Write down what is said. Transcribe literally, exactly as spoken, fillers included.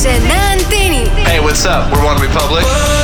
Женя Антени. Hey, what's up? We're One Republic.